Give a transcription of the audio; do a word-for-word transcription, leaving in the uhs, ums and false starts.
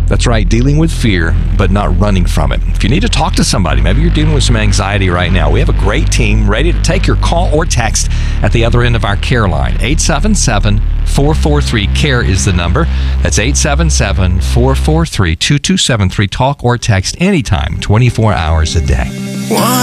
That's right, dealing with fear, but not running from it. If you need to talk to somebody, maybe you're dealing with some anxiety right now, we have a great team ready to take your call or text at the other end of our care line. eight seven seven, four four three, C A R E is the number. That's eight seven seven, four four three, two two seven three. Talk or text anytime, twenty-four hours a day.